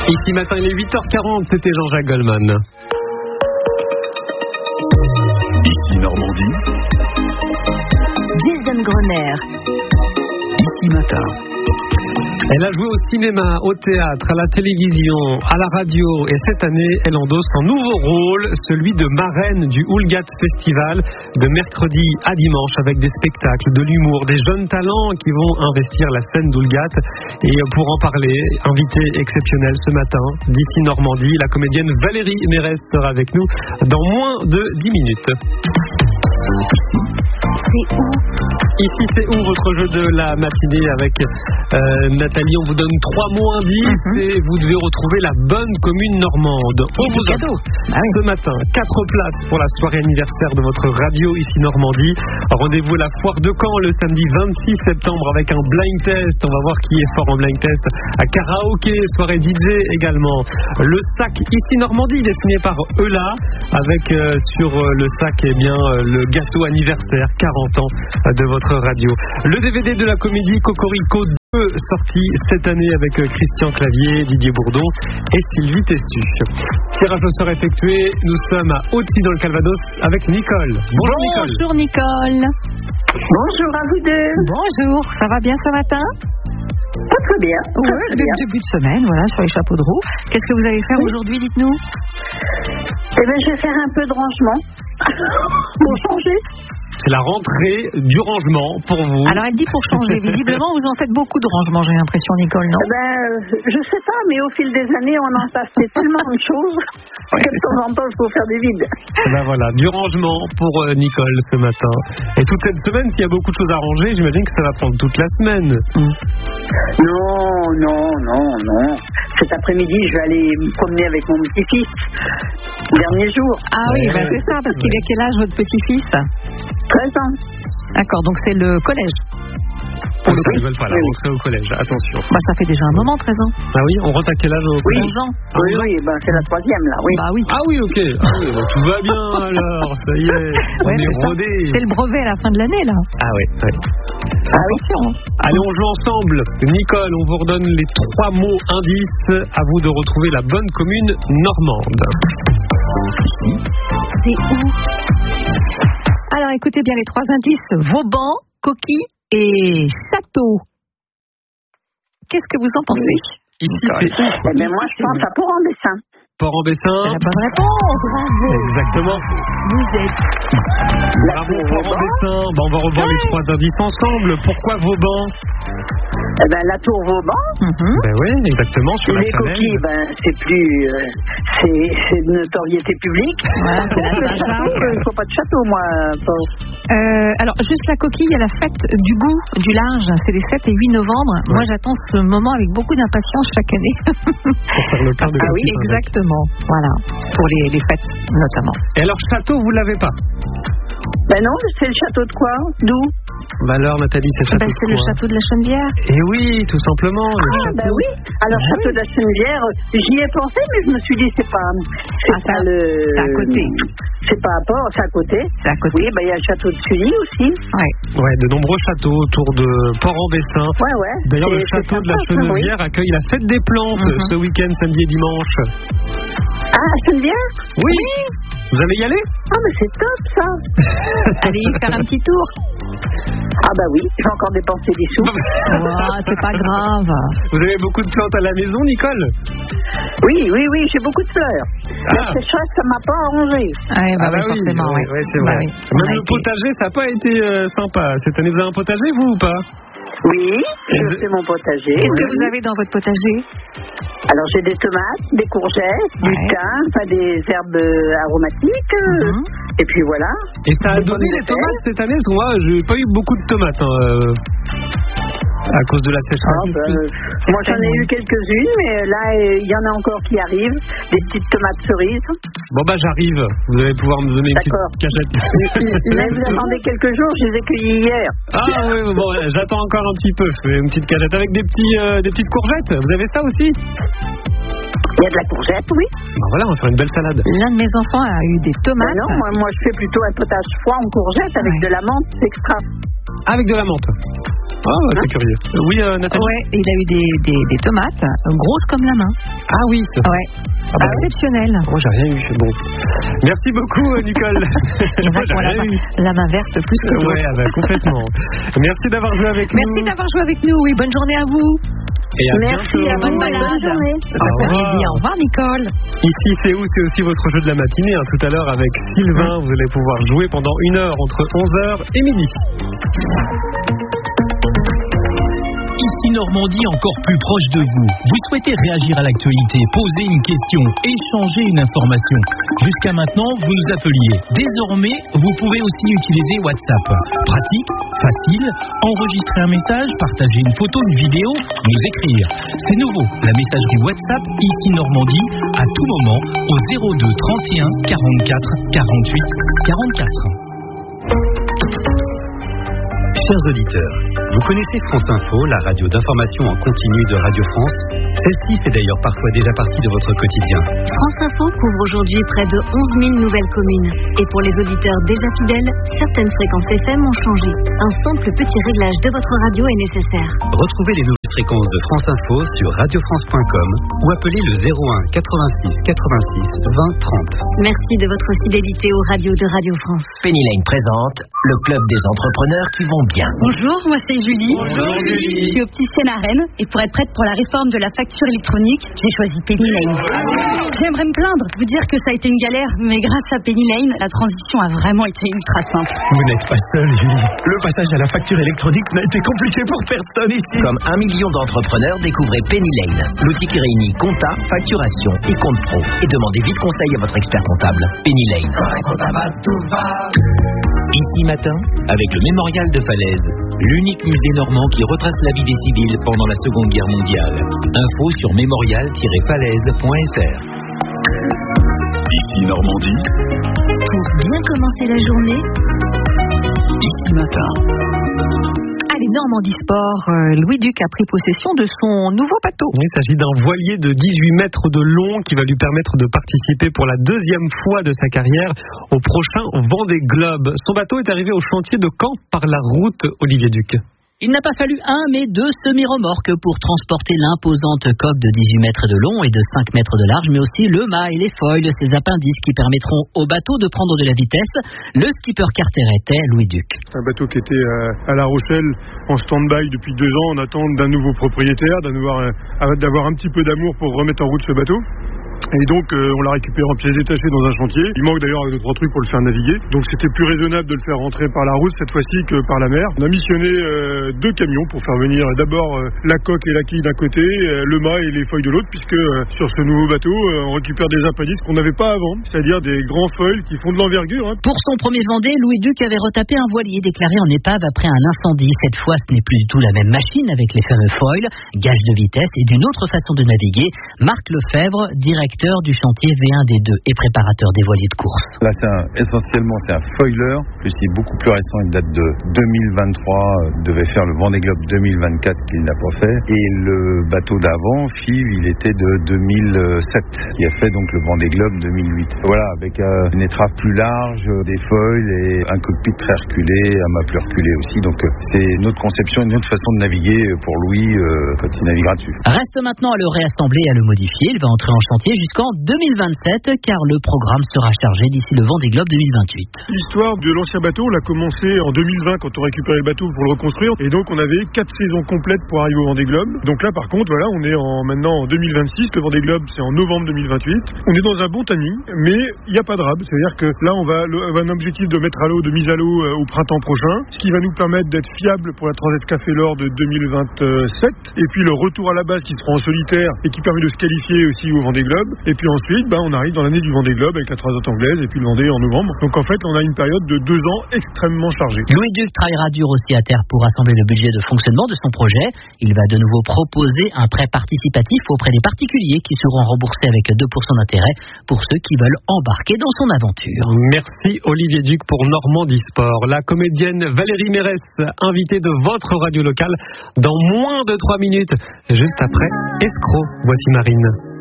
Ici matin, il est 8h40, c'était Jean-Jacques Goldman. Ici Normandie. Jason Grenier. Ici matin. Elle a joué au cinéma, au théâtre, à la télévision, à la radio et cette année, elle endosse un nouveau rôle, celui de marraine du Houlgat Festival de mercredi à dimanche avec des spectacles, de l'humour, des jeunes talents qui vont investir la scène d'Houlgat. Et pour en parler, invité exceptionnel ce matin d'ici Normandie, la comédienne Valérie Mérès sera avec nous dans moins de 10 minutes. C'est où? Ici, c'est où votre jeu de la matinée avec Nathalie? On vous donne 3 mots indices et vous devez retrouver la bonne commune normande. On vous offre ce matin 4 places pour la soirée anniversaire de votre radio ici Normandie. Rendez-vous à la foire de Caen le samedi 26 septembre avec un blind test. On va voir qui est fort en blind test. À karaoké, soirée DJ également. Le sac ici Normandie, il est signé par Eula avec sur le sac le gâteau anniversaire 40 ans de votre radio. Le DVD de la comédie Cocorico 2 sorti cette année avec Christian Clavier, Didier Bourdon et Sylvie Testu. Tirage au sort effectué, nous sommes à Auty dans le Calvados avec Nicole. Bonjour Nicole. Bonjour Nicole. Bonjour à vous deux. Bonjour, ça va bien ce matin? Très bien. Oui, début de semaine, voilà, sur les chapeaux de roue. Qu'est-ce que vous allez faire aujourd'hui, dites-nous? Eh bien, je vais faire un peu de rangement pour changer. C'est la rentrée du rangement pour vous. Alors elle dit pour changer. Visiblement, vous en faites beaucoup de rangement, j'ai l'impression, Nicole, non? Je sais pas, mais au fil des années, on en passe tellement de choses que de temps en temps, il faut faire des vides. Voilà, du rangement pour Nicole ce matin. Et toute cette semaine, s'il y a beaucoup de choses à ranger, j'imagine que ça va prendre toute la semaine. Non. Cet après-midi, je vais aller me promener avec mon petit-fils. Dernier jour. Ah oui, c'est ça, parce qu'il a quel âge votre petit-fils? 13 ans. D'accord, donc c'est le collège. Pour ceux qui ne veulent pas la rentrée au collège, attention. Ça fait déjà un moment, 13 ans. Ah oui, on rentre à quel âge au collège? 11 ans. Oui, c'est la 3e là, oui. Bah oui. Ah oui, ok. Tout va bien alors, ça y est, on est rodés. C'est le brevet à la fin de l'année là. Ah oui. Attention. Allez, on joue ensemble. Nicole, on vous redonne les 3 mots indices. À vous de retrouver la bonne commune normande. C'est où? Alors écoutez bien les 3 indices. Vauban, coquille et château. Qu'est-ce que vous en pensez? Ici, c'est où? Mais moi, je pense à Port-en-Bessin. Port-en-Bessin. C'est la bonne réponse. Bravo. Exactement. Vous êtes. Bravo Port-en-Bessin. On va revoir les 3 indices ensemble. Pourquoi Vauban? La tour Vauban. Ben oui, exactement. Sur les la coquilles, c'est plus. C'est de notoriété publique. Voilà, c'est la Saint-Jacques. Il ne faut pas de château, moi. Alors, juste la coquille, il y a la fête du goût, du large. C'est les 7 et 8 novembre. Ouais. Moi, j'attends ce moment avec beaucoup d'impatience chaque année. Pour faire le plein de oui, exactement. Voilà. Pour les fêtes, notamment. Et alors, château, vous l'avez pas? Non, c'est le château de quoi? D'où? Alors, Nathalie, c'est le château c'est le château de la Chenevière. Et oui, tout simplement. Oui. Alors, château de la Chenevière, j'y ai pensé, mais je me suis dit, c'est pas c'est à côté. C'est pas à Port, c'est à côté. C'est à côté. Oui, il y a le château de Sully aussi. Ouais, de nombreux châteaux autour de Port-en-Bessin. Ouais. D'ailleurs, le château de la Chenevière accueille la fête des plantes ce week-end, samedi et dimanche. Ah, Chenevière? Oui. Vous allez y aller? Ah, mais c'est top, ça. Allez faire un petit tour. Ah bah oui, j'ai encore dépensé des sous. C'est pas grave. Vous avez beaucoup de plantes à la maison, Nicole? Oui, j'ai beaucoup de fleurs. La sécheresse, ça m'a pas arrangé. Forcément, oui. C'est vrai. Même le potager, ça n'a pas été sympa. Cette année, vous avez un potager, vous, ou pas? Oui, je fais mon potager. Qu'est-ce que vous avez dans votre potager? Alors, j'ai des tomates, des courgettes, du thym, des herbes aromatiques. Et puis voilà. Et ça a donné les tomates cette année? Parce que moi, j'ai pas eu beaucoup de tomates à cause de la sécheresse. Moi, j'en ai eu quelques-unes, mais là, il y en a encore qui arrivent. Des petites tomates cerises. Bon, j'arrive. Vous allez pouvoir me donner une petite cachette. Mais vous attendez quelques jours, je les ai cueillis hier. Ah oui, j'attends encore un petit peu. Je fais une petite cachette avec des petites courgettes. Vous avez ça aussi? Il y a de la courgette, oui. Voilà, on va faire une belle salade. L'un de mes enfants a eu des tomates. Non, moi je fais plutôt un potage froid en courgette avec de la menthe extra. Avec de la menthe. Ah, c'est curieux. Oui, Nathalie. Ouais, il a eu des tomates grosses comme la main. Ah oui. Ouais. Exceptionnel. Moi, j'ai rien eu. Bon. Merci beaucoup, Nicole. Il y en a qui ont la main verte plus que d'autres. Ouais, complètement. Merci d'avoir joué avec nous. Merci d'avoir joué avec nous. Oui, bonne journée à vous. Et à Merci, bientôt. Bonne balade. journée. Au revoir, Nicole. Ici, c'est où? C'est aussi votre jeu de la matinée. Tout à l'heure, avec Sylvain, vous allez pouvoir jouer pendant 1 heure entre 11h et midi. Ici Normandie, encore plus proche de vous. Vous souhaitez réagir à l'actualité, poser une question, échanger une information. Jusqu'à maintenant, vous nous appeliez. Désormais, vous pouvez aussi utiliser WhatsApp. Pratique, facile, enregistrer un message, partager une photo, une vidéo, nous écrire. C'est nouveau, la messagerie WhatsApp, ici Normandie, à tout moment, au 02 31 44 48 44. Chers auditeurs, vous connaissez France Info, la radio d'information en continu de Radio France? Celle-ci fait d'ailleurs parfois déjà partie de votre quotidien. France Info couvre aujourd'hui près de 11 000 nouvelles communes. Et pour les auditeurs déjà fidèles, certaines fréquences FM ont changé. Un simple petit réglage de votre radio est nécessaire. Retrouvez les nouvelles fréquences de France Info sur radiofrance.com ou appelez le 01 86 86 20 30. Merci de votre fidélité aux radios de Radio France. Penny Lane présente le club des entrepreneurs qui vont bien. Bonjour, moi c'est Julie. Bonjour, Julie. Je suis opticienne à Rennes et pour être prête pour la réforme de la facture électronique, j'ai choisi Penny Lane. J'aimerais me plaindre, vous dire que ça a été une galère, mais grâce à Penny Lane, la transition a vraiment été ultra simple. Vous n'êtes pas seul, Julie. Le passage à la facture électronique n'a été compliqué pour personne ici. Comme 1 million d'entrepreneurs, découvrez Penny Lane, l'outil qui réunit compta, facturation et compte pro. Et demandez vite conseil à votre expert comptable. Penny Lane. Ici matin, avec le mémorial de Falaise, l'unique musée normand qui retrace la vie des civils pendant la Seconde Guerre mondiale. Info sur mémorial-falaise.fr. Ici Normandie. Pour bien commencer la journée, Ici Matin. Allez, Normandie Sport, Louis Duc a pris possession de son nouveau bateau. Il s'agit d'un voilier de 18 mètres de long qui va lui permettre de participer pour la 2e fois de sa carrière au prochain Vendée Globe. Son bateau est arrivé au chantier de Caen par la route, Olivier Duc. Il n'a pas fallu 1 mais 2 semi-remorques pour transporter l'imposante coque de 18 mètres de long et de 5 mètres de large, mais aussi le mât et les foils, ces appendices qui permettront au bateau de prendre de la vitesse. Le skipper Carteret, Louis Duc. Un bateau qui était à La Rochelle en stand-by depuis 2 ans en attente d'un nouveau propriétaire, d'avoir un petit peu d'amour pour remettre en route ce bateau. Et donc on l'a récupéré en pièces détachées dans un chantier. Il manque d'ailleurs 2-3 trucs pour le faire naviguer. Donc c'était plus raisonnable de le faire rentrer par la route cette fois-ci que par la mer. On a missionné 2 camions pour faire venir d'abord la coque et la quille d'un côté, le mât et les foils de l'autre, puisque sur ce nouveau bateau on récupère des appendices qu'on n'avait pas avant, c'est-à-dire des grands foils qui font de l'envergure. Pour son premier Vendée, Louis Duc avait retapé un voilier déclaré en épave après un incendie. Cette fois, ce n'est plus du tout la même machine avec les fameux foils, gage de vitesse et d'une autre façon de naviguer. Marc Lefebvre, directeur du chantier V1D2 et préparateur des voiliers de course. Là, essentiellement, c'est un foiler, plus il est beaucoup plus récent, il date de 2023, devait faire le Vendée Globe 2024 qu'il n'a pas fait. Et le bateau d'avant, FIV, il était de 2007, qui a fait donc le Vendée Globe 2008. Voilà, avec une étrave plus large, des foils et un cockpit très reculé, un mât plus reculé aussi. Donc c'est notre conception, une autre façon de naviguer pour Louis quand il naviguera dessus. Reste maintenant à le réassembler et à le modifier. Il va entrer en chantier jusqu'en 2027, car le programme sera chargé d'ici le Vendée Globe 2028. L'histoire de l'ancien bateau, on l'a commencé en 2020 quand on récupérait le bateau pour le reconstruire. Et donc on avait 4 saisons complètes pour arriver au Vendée Globe. Donc là par contre, voilà, on est maintenant en 2026. Le Vendée Globe c'est en novembre 2028. On est dans un bon timing, mais il n'y a pas de rab. C'est-à-dire que là on va un objectif de mettre à l'eau, de mise à l'eau au printemps prochain, ce qui va nous permettre d'être fiable pour la Transat Café L'Or de 2027. Et puis le retour à la base qui sera en solitaire et qui permet de se qualifier aussi au Vendée Globe. Et puis ensuite, on arrive dans l'année du Vendée Globe avec la Transat anglaise et puis le Vendée en novembre. Donc en fait, on a une période de 2 ans extrêmement chargée. Louis Duc travaillera dur aussi à terre pour rassembler le budget de fonctionnement de son projet. Il va de nouveau proposer un prêt participatif auprès des particuliers qui seront remboursés avec 2% d'intérêt pour ceux qui veulent embarquer dans son aventure. Merci Olivier Duc pour Normandie Sport. La comédienne Valérie Mérès, invitée de votre radio locale dans moins de 3 minutes, juste après Escroc. Voici Marine.